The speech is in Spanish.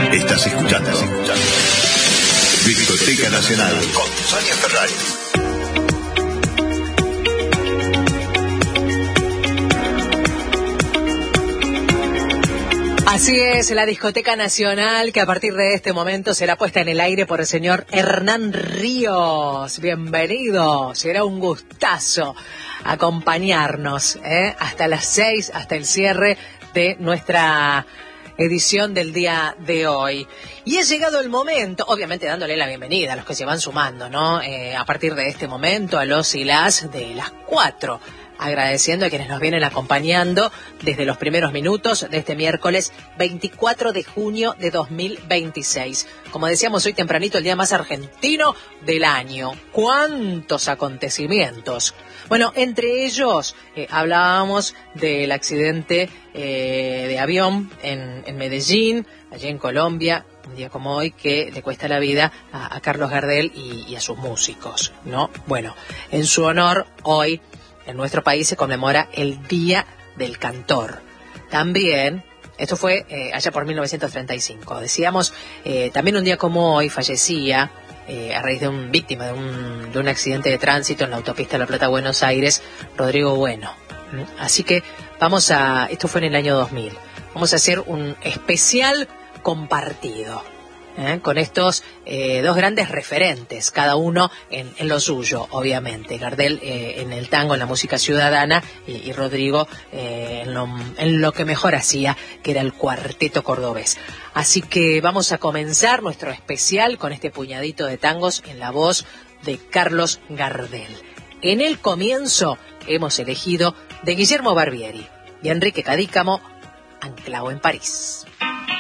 Estás escuchando Discoteca Nacional con Sonia Ferrari. Así es, la Discoteca Nacional, que a partir de este momento será puesta en el aire por el señor Hernán Ríos. Bienvenido, será un gustazo acompañarnos hasta las 6, hasta el cierre de nuestra edición del día de hoy. Y ha llegado el momento, obviamente dándole la bienvenida a los que se van sumando, ¿no? A partir de este momento, a los y las de las 4. Agradeciendo a quienes nos vienen acompañando desde los primeros minutos de este miércoles 24 de junio de 2026. Como decíamos hoy tempranito, el día más argentino del año. ¿Cuántos acontecimientos? Bueno, entre ellos hablábamos del accidente de avión en Medellín, allí en Colombia, un día como hoy, que le cuesta la vida a Carlos Gardel y a sus músicos, ¿no? Bueno, en su honor, hoy en nuestro país se conmemora el Día del Cantor. También, esto fue allá por 1935, decíamos, también un día como hoy fallecía, a raíz de un víctima de un accidente de tránsito en la autopista de La Plata-Buenos Aires, Rodrigo Bueno. Así que esto fue en el año 2000, vamos a hacer un especial compartido. Con estos dos grandes referentes, cada uno en lo suyo, obviamente. Gardel en el tango, en la música ciudadana, y Rodrigo en lo que mejor hacía, que era el cuarteto cordobés. Así que vamos a comenzar nuestro especial con este puñadito de tangos en la voz de Carlos Gardel. En el comienzo hemos elegido de Guillermo Barbieri y Enrique Cadícamo, Anclao en París.